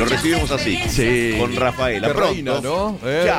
Lo recibimos así, Sí. con Rafaela. Qué Pronto. reina, ¿no?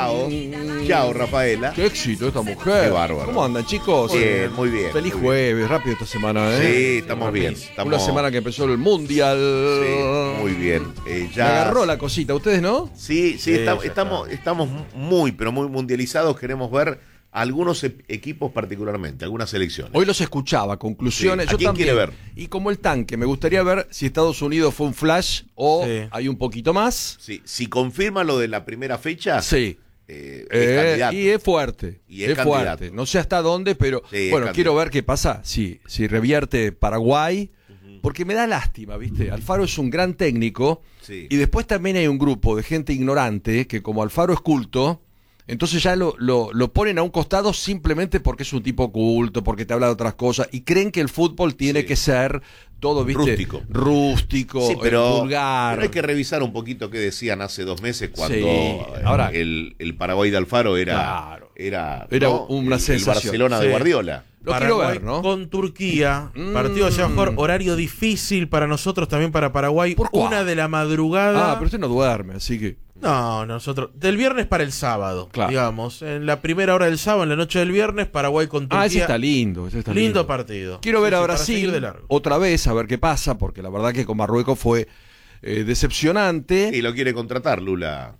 Chao, Rafaela. Qué éxito esta mujer. Qué bárbaro. ¿Cómo andan, chicos? Bien, muy bien. Feliz muy bien. jueves, rápido esta semana, ¿eh? Sí, estamos bien. Estamos... Una semana que empezó el Mundial. Sí, muy bien. Me agarró la cosita, ¿ustedes no? Sí, Sí, estamos muy, pero muy mundializados. Queremos ver algunos equipos particularmente, algunas selecciones. Hoy los escuchaba, conclusiones. Sí. ¿A Yo quién también. quiere ver? Y como el tanque, me gustaría ver si Estados Unidos fue un flash o Sí. hay un poquito más. Sí, si confirma lo de la primera fecha, Sí. es candidato. Y es fuerte. Y es fuerte. candidato. No sé hasta dónde, pero Sí, bueno, es quiero candidato. ver qué pasa si revierte Paraguay. Porque me da lástima, ¿viste? Alfaro es un gran técnico. Sí. Y después también hay un grupo de gente ignorante que, como Alfaro es culto, entonces ya lo ponen a un costado simplemente porque es un tipo culto, porque te habla de otras cosas, y creen que el fútbol tiene Sí. que ser todo, ¿viste? Rústico, Sí, pero vulgar. hay que revisar un poquito qué decían hace 2 meses cuando Sí. Ahora, el Paraguay de Alfaro era, Claro. era Era ¿no? una el sensación. Barcelona de Sí. Guardiola. Lo quiero Paraguay ver, ¿no? con Turquía, partido ya mejor, horario difícil para nosotros, también para Paraguay. ¿Por cuál? 1 de la madrugada. Pero usted no duerme, así que... No, nosotros. Del viernes para el sábado, Claro. digamos. En la primera hora del sábado, en la noche del viernes, Paraguay con Turquía. ese está lindo. Ese está Lindo partido. Quiero ver Sí, a sí, para seguir Brasil de largo. otra vez, a ver qué pasa, porque la verdad que con Marruecos fue decepcionante. Y lo quiere contratar Lula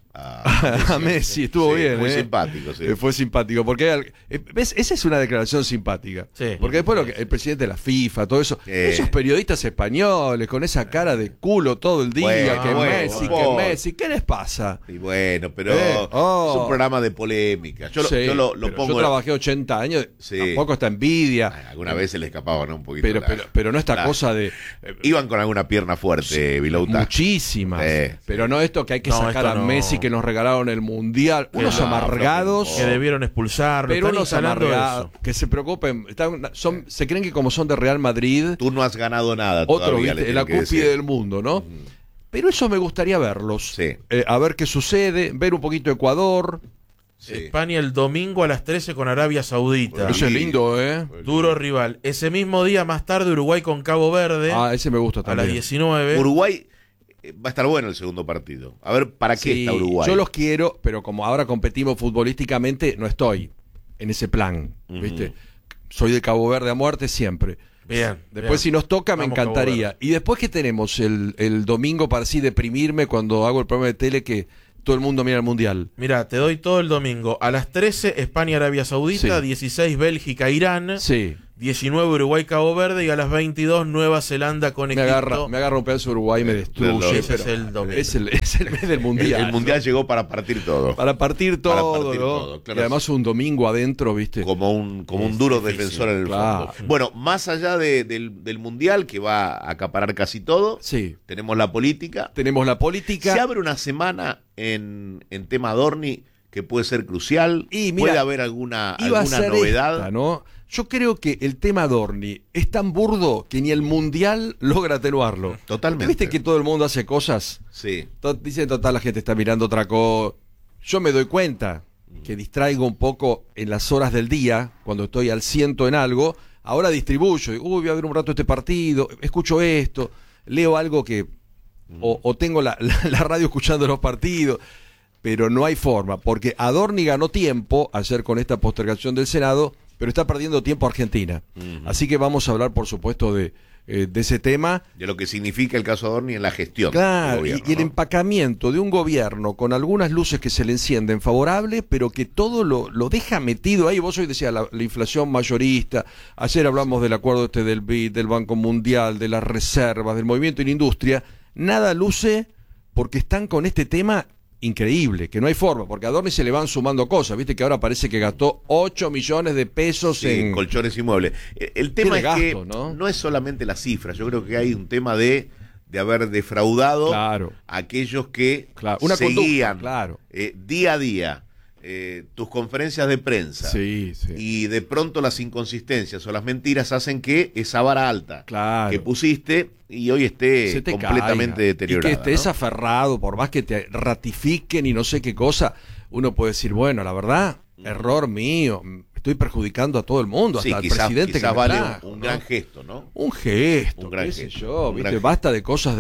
a A Messi, estuvo Sí, bien. muy simpático, sí. Fue simpático, porque ¿ves? Esa es una declaración simpática. Sí. Porque después el presidente de la FIFA, todo eso, Sí. esos periodistas españoles con esa cara de culo todo el día, Bueno, que bueno, Messi, bueno. que Messi, ¿qué les pasa? Y bueno, pero Oh. es un programa de polémica. Yo Sí, lo pero pongo. yo trabajé 80 años, Sí. tampoco esta envidia, Alguna vez se le escapaba, ¿no? Un poquito. pero no esta la- cosa de... Iban con alguna pierna fuerte, Vilouta. Muchísimas. Sí. Pero no esto que hay que No, sacar esto a no. Messi que nos regalaron el Mundial. Unos no, amargados. pero Que debieron expulsarlo. Pero están unos instalando amargados. eso. Que se preocupen. Se creen que como son de Real Madrid, Tú no has ganado nada otro, todavía. ¿viste? le La tengo que cúspide decir. del mundo, ¿no? Pero eso me gustaría verlos. Sí. A ver qué sucede. Ver un poquito Ecuador. Sí. España el domingo a las 13 con Arabia Saudita. Eso es lindo, ¿eh? Duro rival. Ese mismo día, más tarde, Uruguay con Cabo Verde. Ese me gusta a también. las 19. Uruguay va a estar bueno el segundo partido. A ver, ¿para qué Sí, está Uruguay? yo los quiero, pero como ahora competimos futbolísticamente, no estoy en ese plan, ¿viste? Soy de Cabo Verde a muerte siempre. Bien. Después, si nos toca, me Vamos, Cabo encantaría. Verde. Y después que tenemos el domingo para así deprimirme cuando hago el programa de tele que todo el mundo mira el Mundial. Mira, te doy todo el domingo. A las 13, España, Arabia Saudita. Sí. 16, Bélgica, Irán. Sí, 19, Uruguay, Cabo Verde. Y a las 22, Nueva Zelanda con me Egipto. agarra un pedazo de Uruguay y me destruye. Ese es pero el domingo. es el mes del Mundial. El Mundial llegó para partir todo. Para partir todo, partir ¿no? todo, claro. Y además un domingo adentro, ¿viste? Como un duro difícil, defensor en el claro. fondo. Bueno, más allá del Mundial, que va a acaparar casi todo, Sí. tenemos la política. Tenemos la política. Se abre una semana en tema Adorni que puede ser crucial. Y mira, puede haber alguna Iba a ser novedad. esta, ¿no? Yo creo que el tema Dorni es tan burdo que ni el Mundial logra atenuarlo. Totalmente. ¿Viste que todo el mundo hace cosas? Sí. Dicen, total, la gente está mirando otra cosa. Yo me doy cuenta que distraigo un poco en las horas del día, cuando estoy al ciento en algo. Ahora distribuyo. Digo, voy a ver un rato este partido, escucho esto, leo algo que... O tengo la radio escuchando los partidos. Pero no hay forma, porque Adorni ganó tiempo ayer con esta postergación del Senado, pero está perdiendo tiempo Argentina. Así que vamos a hablar, por supuesto, de ese tema. De lo que significa el caso Adorni en la gestión. Claro, del gobierno, y el ¿no? empacamiento de un gobierno con algunas luces que se le encienden favorables, pero que todo lo deja metido ahí. Vos hoy decías la inflación mayorista, ayer hablamos del acuerdo del BID, del Banco Mundial, de las reservas, del movimiento en industria. Nada luce porque están con este tema increíble, que no hay forma, porque a Adorni se le van sumando cosas, viste que ahora parece que gastó 8 millones de pesos Sí, en colchones inmuebles. El tema es Tiene que gasto, ¿no? no es solamente la cifra, yo creo que hay un tema de haber defraudado Claro. a aquellos que Claro, una seguían conducta, claro. Día a día tus conferencias de prensa. Sí, sí. Y de pronto las inconsistencias o las mentiras hacen que esa vara alta Claro. que pusiste y hoy esté se te completamente caiga. deteriorada. Y que estés ¿no? aferrado, por más que te ratifiquen y no sé qué cosa, uno puede decir, bueno, la verdad, error mío, estoy perjudicando a todo el mundo, Sí, hasta al quizás presidente que me vale trajo, un ¿no? gran gesto, ¿no? Un gesto, Un gran qué sé gesto, yo, un ¿viste? gran Basta de cosas de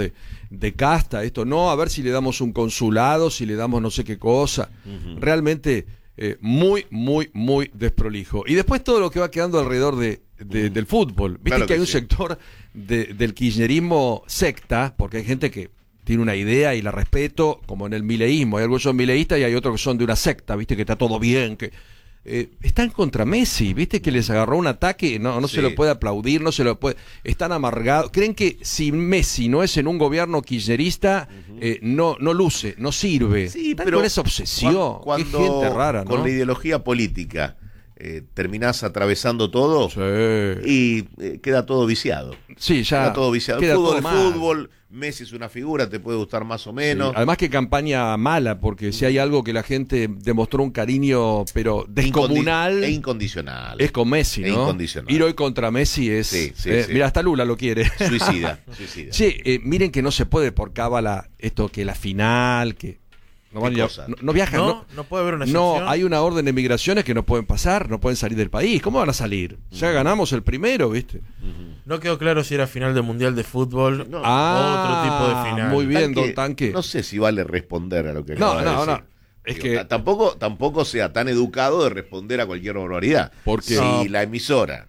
de casta, esto no, a ver si le damos un consulado, si le damos no sé qué cosa. Realmente muy, muy, muy desprolijo. Y después todo lo que va quedando alrededor del fútbol. Viste Claro que hay que un sí. sector del kirchnerismo secta, porque hay gente que tiene una idea y la respeto, como en el mileísmo. Hay algunos que son mileístas y hay otros que son de una secta, viste que está todo bien, que están contra Messi, viste que les agarró un ataque, no Sí. se lo puede aplaudir, no se lo puede, están amargados, creen que si Messi no es en un gobierno kirchnerista, no luce, no sirve. Sí, Están pero con esa obsesión, cuando qué gente rara, ¿no? con la ideología política terminás atravesando todo Sí. y queda todo viciado. Sí, ya Queda todo viciado. El queda fútbol todo es mal. fútbol, Messi es una figura, te puede gustar más o Sí, menos. además que campaña mala, porque si hay algo que la gente demostró un cariño, pero descomunal, E incondicional. es con Messi, e ¿no? incondicional. Ir hoy contra Messi es... Sí, sí. Mira, hasta Lula lo quiere. Suicida. Che, miren que no se puede por cábala esto que la final, que no, ¿Qué van a- cosa? no viajan, No puede haber una no, excepción. hay una orden de migraciones que no pueden pasar, no pueden salir del país. ¿Cómo van a salir? Ya ganamos el primero, ¿viste? No quedó claro si era final de Mundial de Fútbol No. o otro tipo de final. muy bien, don Tanque. No sé si vale responder a lo que No, acaba de no, decir. no. Es Digo, que- tampoco sea tan educado de responder a cualquier barbaridad. Porque- si No. la emisora,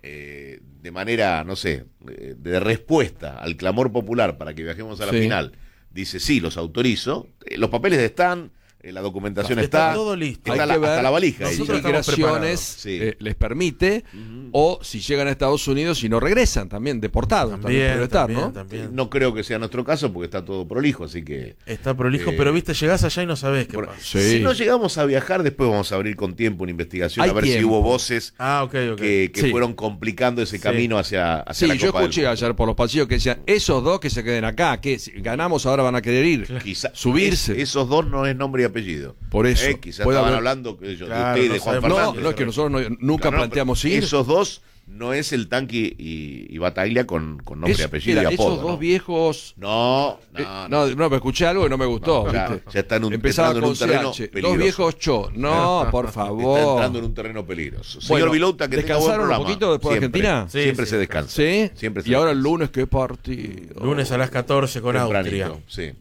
de manera, no sé, de respuesta al clamor popular para que viajemos a la Sí. final, dice sí, los autorizo, los papeles están, la documentación Está está, todo listo. está Hay que ver hasta la valija. si ahí. Nosotros estamos migraciones Sí. les permite, o si llegan a Estados Unidos y no regresan también, deportados. También puede estar, ¿no? también. No creo que sea nuestro caso porque está todo prolijo, así que... Está prolijo, Eh, pero viste, llegás allá y no sabés qué Por- pasa. Sí. Si no llegamos a viajar, después vamos a abrir con tiempo una investigación Hay a ver si tiempo. hubo voces Ah, ok. que Sí. fueron complicando ese Sí. camino hacia Sí, la yo Copa del escuché Mundo. ayer por los pasillos que decían, esos dos que se queden acá, que si ganamos ahora van a querer ir, subirse. Esos dos no es nombre y apellido. Por eso. Quizás Puede estaban haber- hablando de Claro, usted y no de Juan sabemos. No, Fernández. no es que nosotros nunca Claro, no, planteamos pero ir. Esos dos no es el Tanque y Bataglia con nombre y apellido Mira, y apodo. esos dos ¿no? viejos... No, no, me escuché algo y no me gustó. No, ya- ¿viste? ya están Empezaba entrando en con un terreno CH. Dos peligroso. viejos cho. No, por Está favor. entrando en un terreno peligroso. Señor Bueno, Vilouta, que tenga buen ¿descansaron un programa. poquito después de Siempre, Argentina? Sí, siempre sí, se descansa. ¿Sí? Siempre se Y ahora el descansa. lunes, ¿qué partido? Lunes a las 14 con Tempranito, Austria. Sí.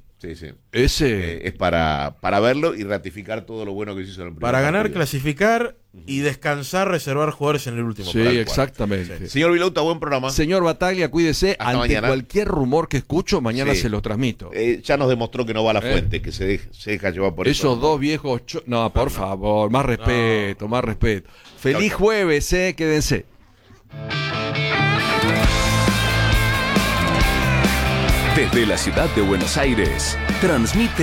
Ese... Es para verlo y ratificar todo lo bueno que se hizo en el primer Para ganar, partido. clasificar y descansar, reservar jugadores en el último sí, partido. exactamente. Señor Vilouta, buen programa. Señor Bataglia, cuídese. Hasta Ante mañana. cualquier rumor que escucho, mañana Sí. se lo transmito. Ya nos demostró que no va a la fuente, que se deja llevar por eso. Esos dos viejos... No, por favor, más respeto, más respeto. Feliz chau. jueves, quédense. Desde la ciudad de Buenos Aires, transmite